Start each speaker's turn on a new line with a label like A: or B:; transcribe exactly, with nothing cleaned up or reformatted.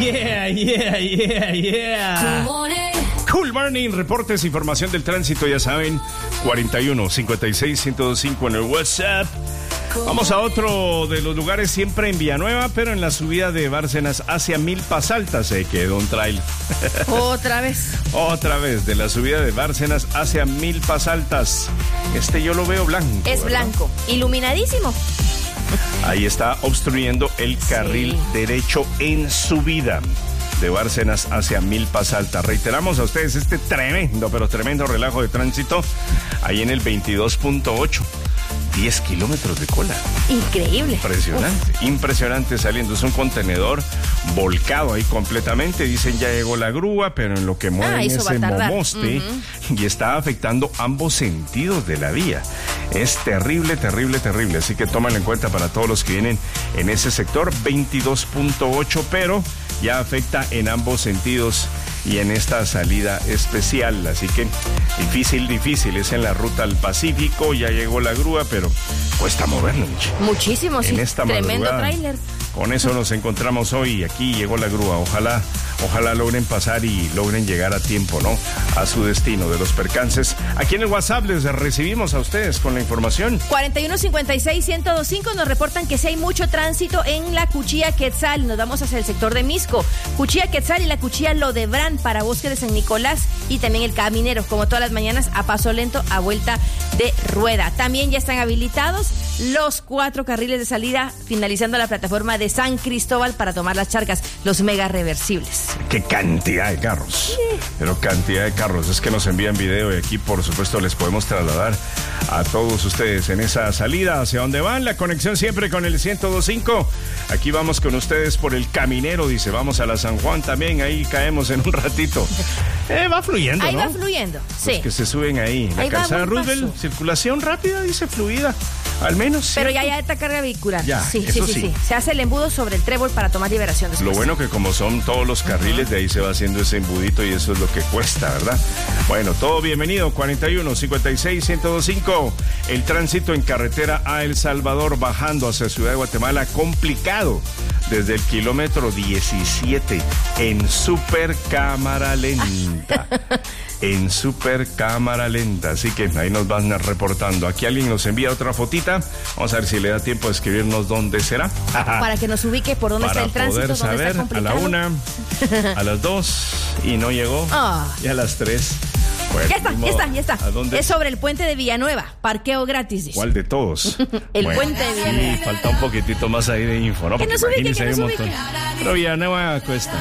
A: Yeah, yeah, yeah, yeah. Cool Morning, reportes, información del tránsito, ya saben, cuarenta y uno, cincuenta y seis, ciento veinticinco en el WhatsApp. Vamos a otro de los lugares, siempre en Villanueva, pero en la subida de Bárcenas hacia Milpas Altas se quedó un trailer.
B: Otra vez.
A: Otra vez, de la subida de Bárcenas hacia Milpas Altas. Este yo lo veo blanco.
B: Es
A: ¿verdad?
B: blanco, iluminadísimo.
A: Ahí está obstruyendo el carril sí. derecho en subida de Bárcenas hacia Milpas Altas. Reiteramos a ustedes este tremendo, pero tremendo relajo de tránsito ahí en el veintidós punto ocho. diez kilómetros de cola.
B: Increíble.
A: Impresionante, Uf. impresionante saliendo. Es un contenedor volcado ahí completamente. Dicen ya llegó la grúa, pero en lo que mueven
B: ah,
A: ese momoste
B: uh-huh.
A: y está afectando ambos sentidos de la vía. Es terrible, terrible, terrible. Así que tómalo en cuenta para todos los que vienen en ese sector. veintidós punto ocho, pero ya afecta en ambos sentidos y en esta salida especial, así que difícil, difícil, es en la ruta al Pacífico, ya llegó la grúa, pero cuesta moverlo mucho.
B: Muchísimo, sí,
A: en esta
B: tremendo tráiler.
A: Con eso nos encontramos hoy, aquí llegó la grúa, ojalá, ojalá logren pasar y logren llegar a tiempo, ¿no? A su destino de los percances. Aquí en el WhatsApp les recibimos a ustedes con la información.
B: cuarenta y uno, cincuenta y seis, ciento veinticinco nos reportan que sí hay mucho tránsito en la Cuchilla Quetzal. Nos vamos hacia el sector de Misco. Cuchilla Quetzal y la Cuchilla Lodebrán para Bosque de San Nicolás y también el Caminero, como todas las mañanas, a paso lento, a vuelta de rueda. También ya están habilitados los cuatro carriles de salida, finalizando la plataforma de San Cristóbal para tomar las charcas, los mega reversibles.
A: ¡Qué cantidad de carros! Sí. Pero cantidad de carros. Es que nos envían video y aquí, por supuesto, les podemos trasladar a todos ustedes en esa salida. ¿Hacia dónde van? La conexión siempre con el ciento veinticinco. Aquí vamos con ustedes por el Caminero, dice. Vamos a la San Juan también. Ahí caemos en un ratito. Eh, va fluyendo,
B: Ahí
A: ¿no?
B: va fluyendo, sí.
A: Los que se suben ahí. La
B: ahí
A: calzada
B: va,
A: Roosevelt,
B: paso.
A: Circulación rápida, dice, fluida. Al menos.
B: Pero
A: ¿cierto?
B: ya hay alta carga vehicular.
A: Ya,
B: sí,
A: eso
B: sí, sí,
A: sí.
B: sí. Se hace el embudo sobre el trébol para tomar liberación después.
A: Lo bueno que como son todos los carriles, uh-huh. de ahí se va haciendo ese embudito y eso es lo que cuesta, ¿verdad? Bueno, todo bienvenido. cuarenta y uno, cincuenta y seis, ciento veinticinco. El tránsito en carretera a El Salvador bajando hacia Ciudad de Guatemala complicado desde el kilómetro diecisiete en super cámara lenta. En super cámara lenta, así que ahí nos van reportando. Aquí alguien nos envía otra fotita. Vamos a ver si le da tiempo a escribirnos dónde será.
B: Para que nos ubique por dónde
A: Para
B: está el tránsito,
A: poder
B: dónde
A: saber,
B: está complicado.
A: a la una, a las dos y no llegó.
B: Oh.
A: Y a las tres. Bueno,
B: ya está, ya está, ya está.
A: ¿A dónde?
B: Es sobre el puente de Villanueva, parqueo gratis. Dice.
A: ¿Cuál de todos?
B: el
A: bueno,
B: puente de Villanueva.
A: Sí, falta un poquitito más ahí de info, ¿no?
B: Que
A: Porque
B: nos ubique,
A: imagínense,
B: que nos
A: hay un montón.
B: ubique.
A: Pero Villanueva cuesta.